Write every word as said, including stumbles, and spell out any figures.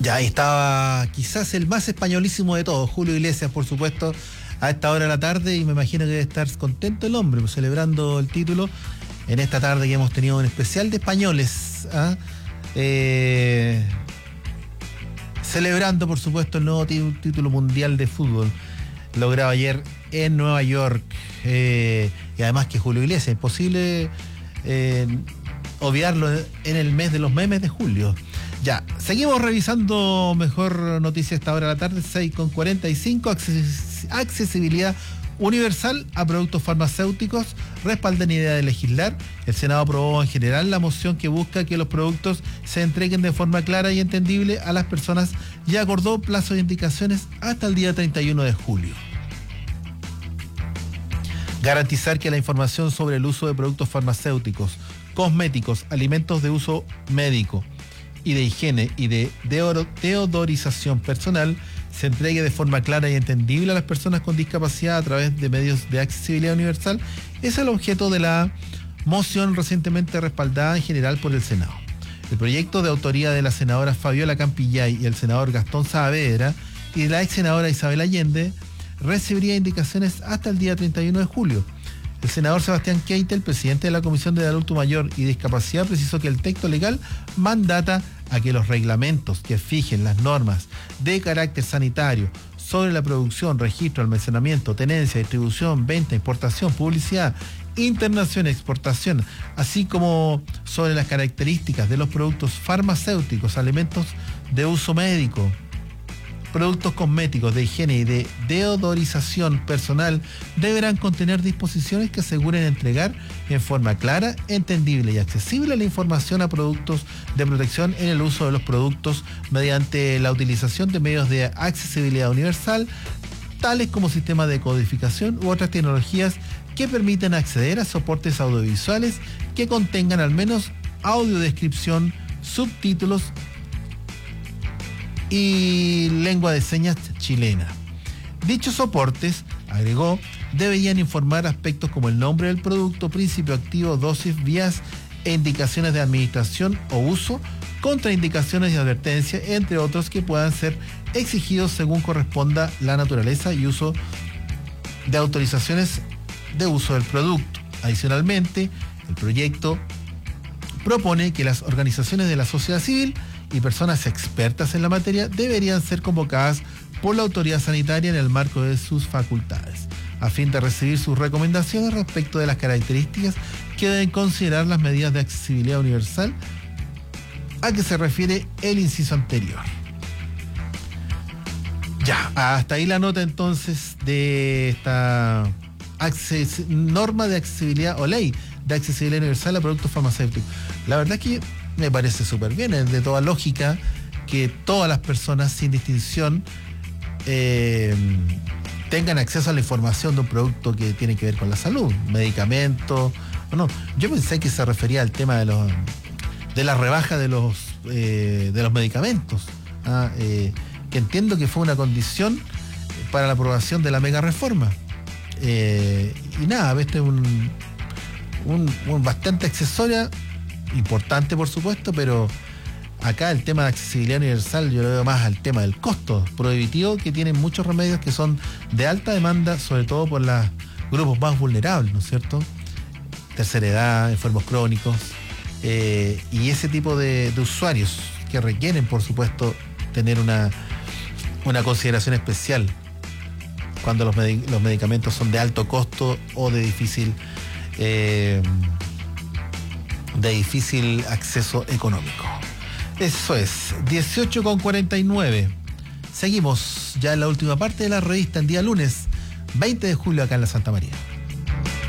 Ya ahí estaba quizás el más españolísimo de todos, Julio Iglesias, por supuesto, a esta hora de la tarde, y me imagino que debe estar contento el hombre, pues, celebrando el título en esta tarde que hemos tenido un especial de españoles, ¿ah? eh, celebrando, por supuesto, el nuevo tí- título mundial de fútbol logrado ayer en Nueva York, eh, y además que Julio Iglesias, imposible eh, obviarlo en el mes de los memes de julio. Ya, seguimos revisando mejor noticia a esta hora de la tarde, seis con cuarenta y cinco, acces- accesibilidad universal a productos farmacéuticos, respaldan idea de legislar. El Senado aprobó en general la moción que busca que los productos se entreguen de forma clara y entendible a las personas y acordó plazo de indicaciones hasta el día treinta y uno de julio. Garantizar que la información sobre el uso de productos farmacéuticos, cosméticos, alimentos de uso médico y de higiene y de deoro- deodorización personal se entregue de forma clara y entendible a las personas con discapacidad a través de medios de accesibilidad universal es el objeto de la moción recientemente respaldada en general por el Senado. El proyecto, de autoría de la senadora Fabiola Campillay y el senador Gastón Saavedra y de la ex senadora Isabel Allende, recibiría indicaciones hasta el día treinta y uno de julio. El senador Sebastián Keitel, presidente de la Comisión de Adulto Mayor y Discapacidad, precisó que el texto legal mandata a que los reglamentos que fijen las normas de carácter sanitario sobre la producción, registro, almacenamiento, tenencia, distribución, venta, importación, publicidad, internación, exportación, así como sobre las características de los productos farmacéuticos, alimentos de uso médico, productos cosméticos, de higiene y de deodorización personal deberán contener disposiciones que aseguren entregar en forma clara, entendible y accesible la información a productos de protección en el uso de los productos mediante la utilización de medios de accesibilidad universal, tales como sistemas de codificación u otras tecnologías que permiten acceder a soportes audiovisuales que contengan al menos audiodescripción, subtítulos y lengua de señas chilena. Dichos soportes, agregó, deberían informar aspectos como el nombre del producto, principio activo, dosis, vías e indicaciones de administración o uso, contraindicaciones y advertencias, entre otros que puedan ser exigidos según corresponda la naturaleza y uso de autorizaciones de uso del producto. Adicionalmente, el proyecto propone que las organizaciones de la sociedad civil y personas expertas en la materia deberían ser convocadas por la autoridad sanitaria en el marco de sus facultades, a fin de recibir sus recomendaciones respecto de las características que deben considerar las medidas de accesibilidad universal a que se refiere el inciso anterior. Ya, hasta ahí la nota entonces de esta acces- norma de accesibilidad o ley de accesibilidad universal a productos farmacéuticos. La verdad es que me parece súper bien, es de toda lógica que todas las personas sin distinción eh, tengan acceso a la información de un producto que tiene que ver con la salud, medicamentos, o no. Yo pensé que se refería al tema de los de la rebaja de los eh, de los medicamentos, ¿ah? eh, que entiendo que fue una condición para la aprobación de la mega reforma. Eh, y nada, este es un, un, un bastante accesoria, importante por supuesto, pero acá el tema de accesibilidad universal yo lo veo más al tema del costo prohibitivo que tienen muchos remedios que son de alta demanda, sobre todo por los grupos más vulnerables, ¿no es cierto? Tercera edad, enfermos crónicos, eh, y ese tipo de, de usuarios que requieren, por supuesto, tener una, una consideración especial cuando los, med- los medicamentos son de alto costo o de difícil eh, de difícil acceso económico. Eso es, dieciocho con cuarenta y nueve. Seguimos ya en la última parte de la revista, en día lunes, veinte de julio, acá en la Santa María.